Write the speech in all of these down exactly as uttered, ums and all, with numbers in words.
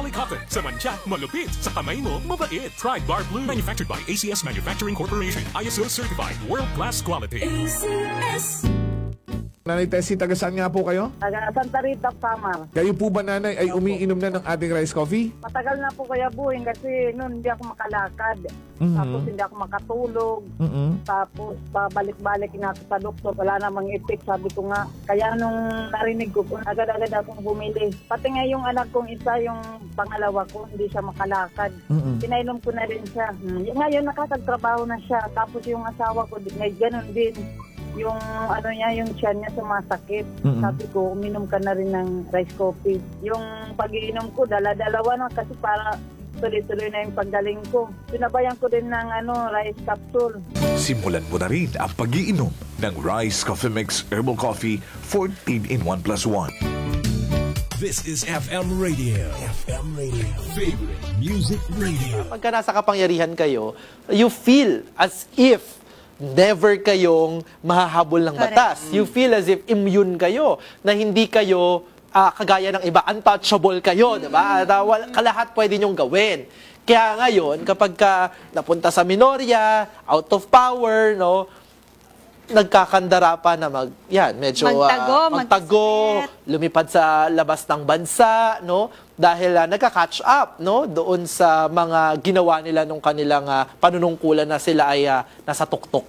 Polycotton. Sa mantsa, malupit. Sa kamay mo, mabait. Try Bar Blue. Manufactured by A C S Manufacturing Corporation. I S O certified. World-class quality. A C S. Nanay Tessie, taga saan nga po kayo? Taga Santa Rita, Samar. Kayo po ba, nanay, ay umiinom na ng ating rice coffee? Matagal na po kaya buhin kasi noon hindi ako makalakad. Mhm. Tapos hindi ako makatulog. Mm-mm. Tapos pabalik-balik na ako sa doktor. Wala namang effect. Sabi ko nga. Kaya nung narinig ko, agad-agad akong bumili. Pati nga yung anak kong isa, yung pangalawa ko, hindi siya makalakad. Mm-mm. Pinainom ko na rin siya. Hmm. Ngayon nakakagtrabaho na siya. Tapos yung asawa ko, ngay ganun din. Yung ano niya, yung tiyan niya sumasakit. Mm-mm. Sabi ko, uminom ka na rin ng rice coffee. Yung pag-iinom ko, dala-dalawa na kasi para tuloy-tuloy na yung paggaling ko. Pinabayan ko din ng ano, rice capsule. Simulan mo na rin ang pag-iinom ng Rice Coffee Mix Herbal Coffee fourteen in one plus one. This is F M Radio. F M Radio. Favorite Music Radio. Pagka nasa kapangyarihan kayo, you feel as if never kayong mahahabol ng batas. You feel as if immune kayo, na hindi kayo ah, kagaya ng iba, untouchable kayo, di ba? Na wal- Kalahat pwede nyong gawin. Kaya ngayon, kapag ka napunta sa minorya, out of power, no, nagkakandara pa na mag, yan, medyo ah, Magtago, magtago, magkasakit. lumipad sa labas ng bansa, no? Dahil uh, nagka-catch up, no? Doon sa mga ginawa nila nung kanilang uh, panunungkulan na sila ay uh, nasa tuktok.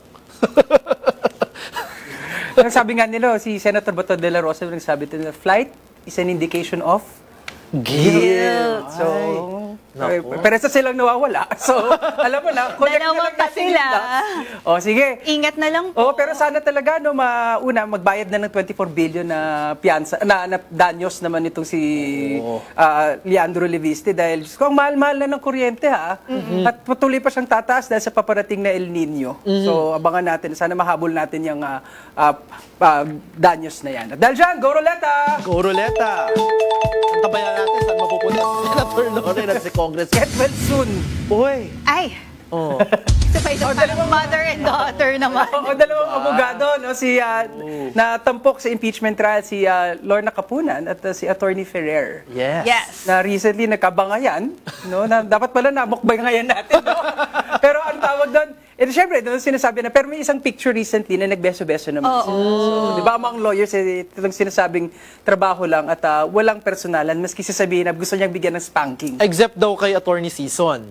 Sabi nga nila, si Senator Bato de la Rosa nagsabi nila, flight is an indication of guilt. So, Ay, eh, pero sa silang nawawala. So, alam mo na, connect na Dalawa lang pa natin sila. yung dots. O, sige. Ingat na lang po. Oh, pero sana talaga no mauna magbayad na ng twenty-four billion na piyansa na, na danyos naman itong si ah, Leandro Leviste dahil Diyos ko, ang mahal-mahal na ng kuryente ha. At patuloy pa siyang tataas dahil sa paparating na El Nino. So abangan natin, sana mahabol natin yung ah, ah, ah, danyos na yan. At dahil dyan, go Roleta! Go Ruleta! Tabayan natin saan mapupunta si Senator Loren at si Congress. Get well soon! Uy! Ay, Oh. sabay na parang mother and daughter naman. O dalawang abogado, no, si ah, natampok sa impeachment trial si ah, Lorna Capunan at ah, si Attorney Ferrer. Yes. Yes. Na recently nagkabangayan, no, na dapat pala namukbangayan natin, no? Pero ang tawag doon, eh syempre, doon sinasabi na, pero may isang picture recently na nagbeso-beso naman sila. So, di ba, among lawyers, eh, itong sinasabing trabaho lang at ah, walang personalan, maski sasabihin na gusto niyang bigyan ng spanking. Except daw kay Attorney Season.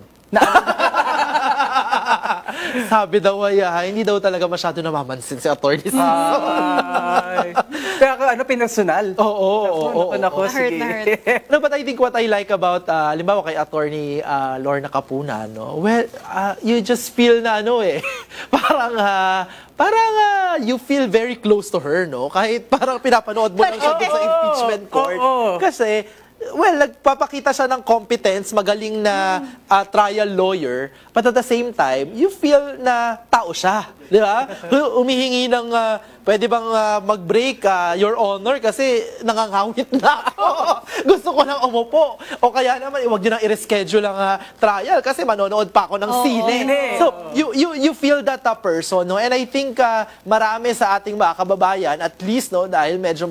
Sabi daw ay ah, hindi daw talaga masyado namamansin si Attorney Season. Ay. Kaya ka, ano, pinersonal. Oo, oo, oo. Naku, naku, Hurt sige. na hurt. No, but I think what I like about, uh, limbawa kay Attorney uh, Lorna Capunan, no? Well, uh, you just feel na ano eh, parang, uh, parang uh, you feel very close to her, no? Kahit parang pinapanood mo lang siya dun sa impeachment court. Oo. Kasi, well, nagpapakita siya ng competence, magaling na uh, trial lawyer, but at the same time, you feel na tao siya. Di ba? Umihingi ng, uh, pwede bang uh, mag-break, uh, Your Honor, kasi nangangawit na ako. Gusto ko lang umupo. O kaya naman, iwag nyo nang i-reschedule ang uh, trial kasi manonood pa ako ng sine. So, you, you, you feel that a person, no? And I think uh, marami sa ating mga kababayan, at least, no, dahil medyo